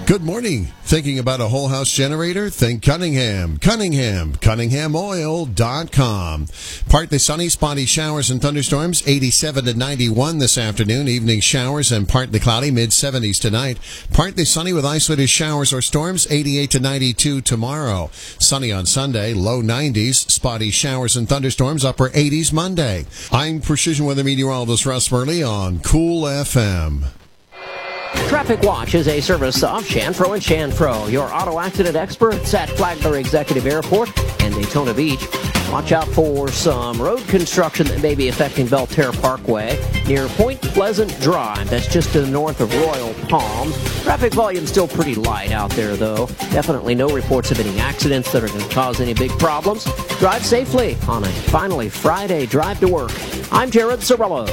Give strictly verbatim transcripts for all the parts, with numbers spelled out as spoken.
Good morning. Thinking about a whole house generator? Think Cunningham. Cunningham. Cunningham Oil dot com. Partly sunny, spotty showers and thunderstorms. eighty-seven to ninety-one this afternoon. Evening showers and partly cloudy. mid seventies tonight. Partly sunny with isolated showers or storms. eighty-eight to ninety-two tomorrow. Sunny on Sunday. Low nineties. Spotty showers and thunderstorms. Upper eighties Monday. I'm Precision Weather Meteorologist Russ Burley on Cool F M. Traffic Watch is a service of Chanfro and Chanfro, your auto accident experts at Flagler Executive Airport and Daytona Beach. Watch out for some road construction that may be affecting Belterre Parkway near Point Pleasant Drive. That's just to the north of Royal Palms. Traffic volume still pretty light out there, though. Definitely no reports of any accidents that are going to cause any big problems. Drive safely on a finally Friday drive to work. I'm Jared Sorello.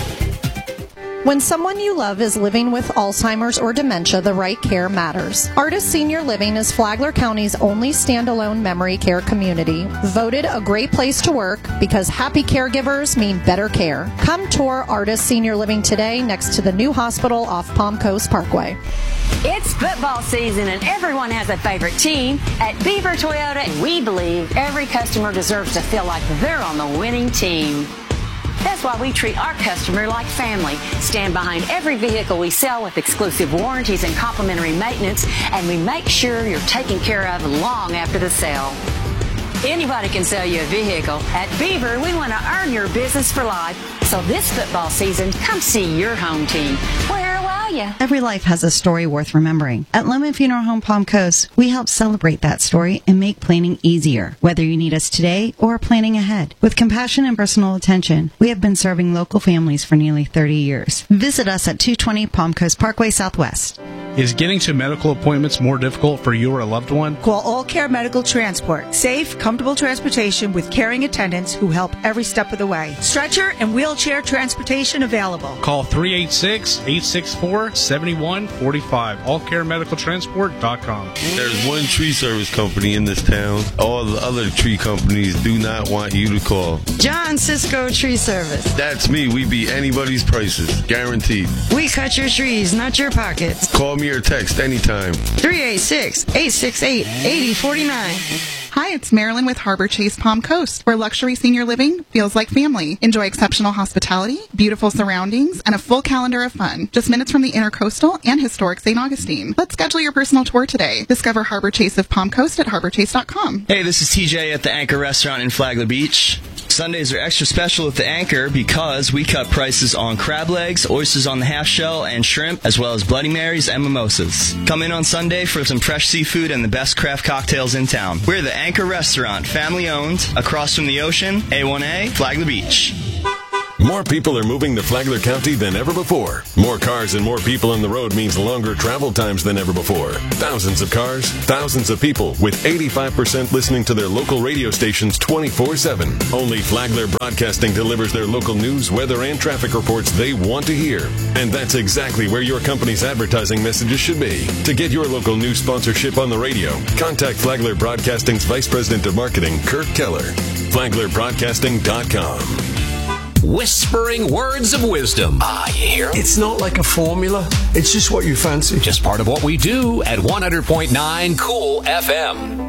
When someone you love is living with Alzheimer's or dementia, the right care matters. Artis Senior Living is Flagler County's only standalone memory care community, voted a great place to work because happy caregivers mean better care. Come tour Artis Senior Living today next to the new hospital off Palm Coast Parkway. It's football season and everyone has a favorite team. At Beaver Toyota, we believe every customer deserves to feel like they're on the winning team. That's why we treat our customer like family, stand behind every vehicle we sell with exclusive warranties and complimentary maintenance, and we make sure you're taken care of long after the sale. Anybody can sell you a vehicle. At Beaver, we want to earn your business for life. So this football season, come see your home team. Where will you? Every life has a story worth remembering. At Lemon Funeral Home Palm Coast, we help celebrate that story and make planning easier, whether you need us today or planning ahead. With compassion and personal attention, we have been serving local families for nearly thirty years. Visit us at two twenty Palm Coast Parkway Southwest. Is getting to medical appointments more difficult for you or a loved one? Call All Care Medical Transport. Safe, comfortable transportation with caring attendants who help every step of the way. Stretcher and wheelchair transportation available. Call three eight six, eight six four, seven one four five. all care medical transport dot com. There's one tree service company in this town. All the other tree companies do not want you to call. John Cisco Tree Service. That's me. We beat anybody's prices. Guaranteed. We cut your trees, not your pockets. Call me or text anytime. three eight six, eight six eight, eight zero four nine. Hi, it's Marilyn with Harbor Chase Palm Coast, where luxury senior living feels like family. Enjoy exceptional hospitality, beautiful surroundings, and a full calendar of fun. Just minutes from the Intercoastal and historic Saint Augustine. Let's schedule your personal tour today. Discover Harbor Chase of Palm Coast at harbor chase dot com. Hey, this is T J at the Anchor Restaurant in Flagler Beach. Sundays are extra special at the Anchor because we cut prices on crab legs, oysters on the half shell, and shrimp, as well as Bloody Marys and mimosas. Come in on Sunday for some fresh seafood and the best craft cocktails in town. We're the Anchor Restaurant, family owned, across from the ocean, A one A, Flagler Beach. More people are moving to Flagler County than ever before. More cars and more people on the road means longer travel times than ever before. Thousands of cars, thousands of people, with eighty-five percent listening to their local radio stations twenty-four seven. Only Flagler Broadcasting delivers their local news, weather, and traffic reports they want to hear. And that's exactly where your company's advertising messages should be. To get your local news sponsorship on the radio, contact Flagler Broadcasting's Vice President of Marketing, Kurt Keller. flagler broadcasting dot com. Whispering words of wisdom. Ah, you hear 'em? It's not like a formula. It's just what you fancy. Just part of what we do at one hundred point nine Cool F M.